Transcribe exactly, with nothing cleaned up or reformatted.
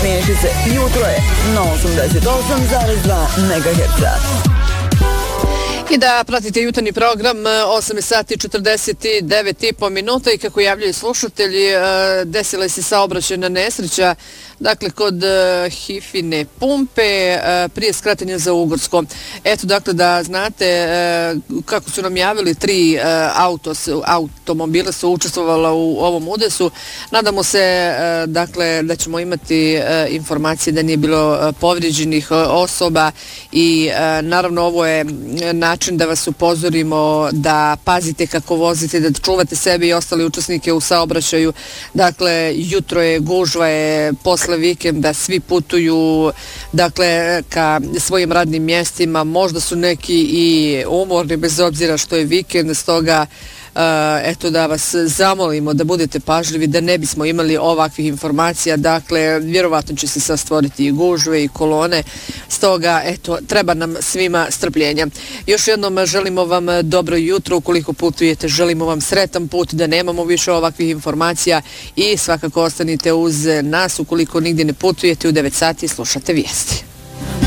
Smijenite se, jutro je na osamdeset osam zarez dva megaherca. I da pratite jutarnji program, osam sati četrdeset devet i po minuta i kako javljaju slušatelji, desila se saobraćajna nesreća, dakle kod Hifine pumpe, prije skratanja za Ugorsko. Eto, dakle, da znate kako su nam javili, tri autos, automobila su učestvovala u ovom udesu. Nadamo se, dakle, da ćemo imati informacije da nije bilo povrijeđenih osoba i naravno ovo je način da vas upozorimo da pazite kako vozite, da čuvate sebe i ostali učesnike u saobraćaju. Dakle, jutro je, gužva je, posle vikenda svi putuju, dakle, ka svojim radnim mjestima. Možda su neki i umorni bez obzira što je vikend, stoga Uh, eto da vas zamolimo da budete pažljivi, da ne bismo imali ovakvih informacija. Dakle, vjerovatno će se sad stvoriti i gužve i kolone, stoga eto, treba nam svima strpljenja. Još jednom želimo vam dobro jutro, ukoliko putujete želimo vam sretan put, da nemamo više ovakvih informacija i svakako ostanite uz nas ukoliko nigdje ne putujete. U devet sati slušate vijesti.